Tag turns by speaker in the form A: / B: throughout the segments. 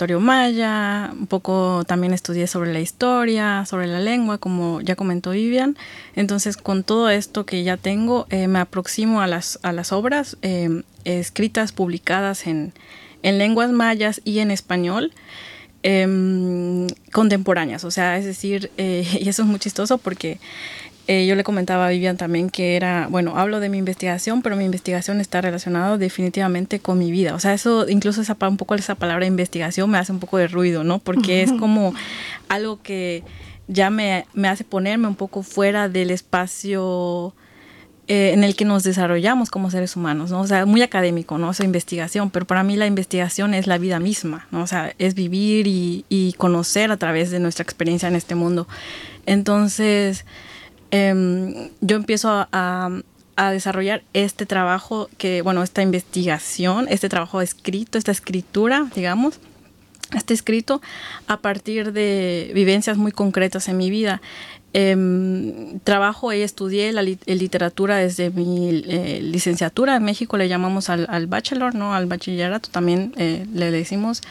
A: territorio maya, un poco también estudié sobre la historia, sobre la lengua, como ya comentó Vivian. Entonces, con todo esto que ya tengo, me aproximo a las obras escritas, publicadas en lenguas mayas y en español, contemporáneas. O sea, es decir, y eso es muy chistoso porque yo le comentaba a Vivian también que era, bueno, hablo de mi investigación, pero mi investigación está relacionada definitivamente con mi vida. O sea, eso, incluso un poco esa palabra investigación me hace un poco de ruido, ¿no? Porque es como algo que ya me hace ponerme un poco fuera del espacio en el que nos desarrollamos como seres humanos, ¿no? O sea, muy académico, ¿no? O sea, investigación, pero para mí la investigación es la vida misma, ¿no? O sea, es vivir y conocer a través de nuestra experiencia en este mundo. Entonces, yo empiezo a desarrollar este trabajo esta investigación, este trabajo escrito, esta escritura, digamos, este escrito a partir de vivencias muy concretas en mi vida. Trabajo y estudié la literatura desde mi licenciatura. En México le llamamos al bachelor, ¿no? Al bachillerato también le decimos.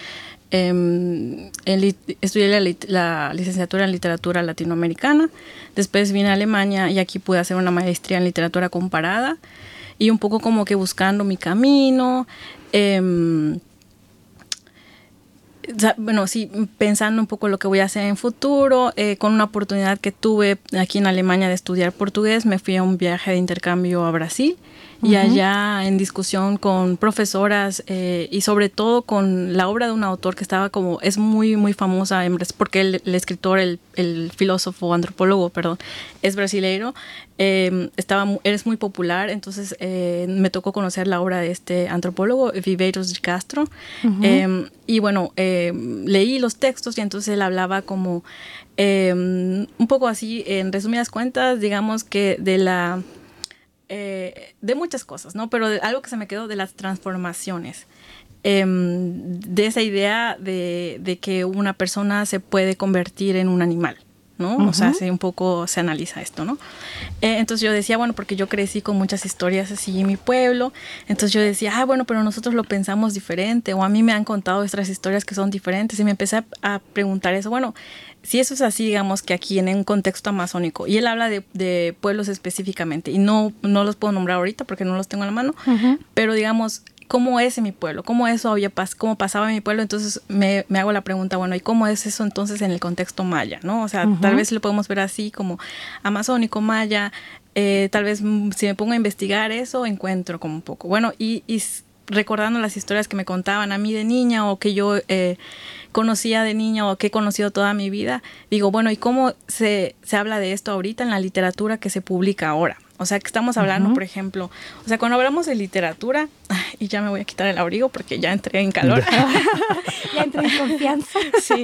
A: Estudié la licenciatura en literatura latinoamericana. Después vine a Alemania y aquí pude hacer una maestría en literatura comparada y un poco como que buscando mi camino. Bueno, sí, pensando un poco lo que voy a hacer en futuro, con una oportunidad que tuve aquí en Alemania de estudiar portugués, me fui a un viaje de intercambio a Brasil. Y allá en discusión con profesoras y sobre todo con la obra de un autor que es muy, muy famosa en Brasil, porque el escritor, el filósofo, antropólogo, perdón, es brasileiro, es muy popular, entonces me tocó conocer la obra de este antropólogo, Viveiros de Castro, y bueno, leí los textos y entonces él hablaba como un poco así, en resumidas cuentas, digamos que de muchas cosas, ¿no? Pero algo que se me quedó de las transformaciones, de esa idea de que una persona se puede convertir en un animal, ¿no? O sea, un poco se analiza esto, ¿no? Entonces yo decía, bueno, porque yo crecí con muchas historias así en mi pueblo, entonces yo decía, bueno, pero nosotros lo pensamos diferente, o a mí me han contado otras historias que son diferentes, y me empecé a preguntar eso, bueno, si eso es así, digamos que aquí en un contexto amazónico, y él habla de pueblos específicamente, y no los puedo nombrar ahorita porque no los tengo a la mano, pero digamos, ¿cómo es en mi pueblo? ¿Cómo eso cómo pasaba en mi pueblo? Entonces me hago la pregunta, bueno, ¿y cómo es eso entonces en el contexto maya, ¿no? O sea, tal vez lo podemos ver así como amazónico, maya, tal vez si me pongo a investigar eso, encuentro como un poco. Bueno, y recordando las historias que me contaban a mí de niña o que yo conocía de niña o que he conocido toda mi vida, digo, bueno, ¿y cómo se habla de esto ahorita en la literatura que se publica ahora? O sea, que estamos hablando, por ejemplo, o sea, cuando hablamos de literatura, y ya me voy a quitar el abrigo porque ya entré en calor.
B: Ya entré en confianza.
A: Sí.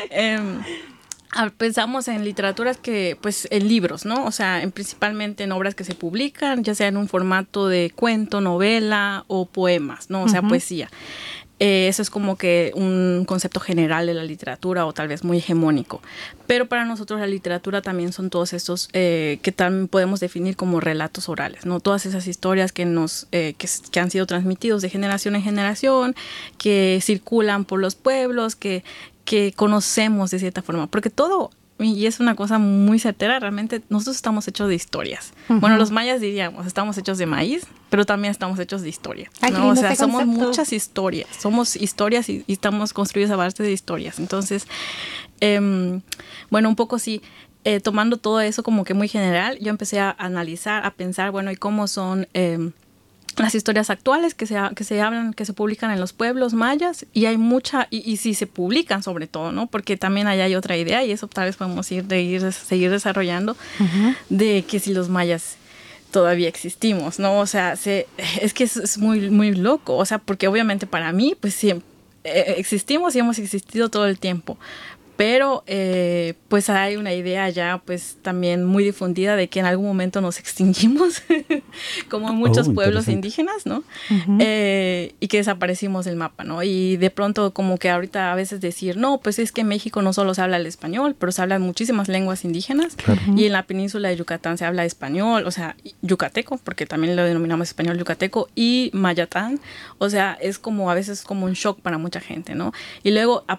A: Pensamos en literaturas que, pues, en libros, ¿no? O sea, principalmente en obras que se publican, ya sea en un formato de cuento, novela o poemas, ¿no? O sea, poesía. Eso es como que un concepto general de la literatura o tal vez muy hegemónico. Pero para nosotros la literatura también son todos estos que también podemos definir como relatos orales, ¿no? Todas esas historias que que han sido transmitidos de generación en generación, que circulan por los pueblos, que conocemos de cierta forma. Porque todo, y es una cosa muy certera, realmente nosotros estamos hechos de historias. Bueno, los mayas diríamos, estamos hechos de maíz, pero también estamos hechos de historia, ¿no? O sea, somos muchas historias, somos historias y estamos construidos a base de historias. Entonces, bueno, un poco sí, tomando todo eso como que muy general, yo empecé a analizar, a pensar, bueno, ¿y cómo son las historias actuales que se hablan, que se publican en los pueblos mayas? Y hay mucha, y si se publican sobre todo, ¿no? Porque también allá hay otra idea, y eso tal vez podemos seguir desarrollando, de que si los mayas todavía existimos, ¿no? O sea, es que es muy, muy loco, o sea, porque obviamente para mí, pues sí, existimos y hemos existido todo el tiempo, Pero pues hay una idea ya pues también muy difundida de que en algún momento nos extinguimos, como muchos pueblos indígenas, ¿no? Y que desaparecimos del mapa, ¿no? Y de pronto como que ahorita a veces decir, no, pues es que en México no solo se habla el español, pero se hablan muchísimas lenguas indígenas. Claro. Y en la península de Yucatán se habla español, o sea, yucateco, porque también lo denominamos español yucateco, y mayatán. O sea, es como a veces como un shock para mucha gente, ¿no? Y luego